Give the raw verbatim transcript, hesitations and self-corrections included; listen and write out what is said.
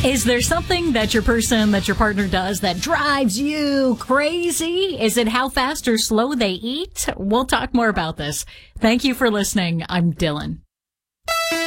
Is there something that your person, that your partner does that drives you crazy? Is it how fast or slow they eat? We'll talk more about this. Thank you for listening. I'm Dylan.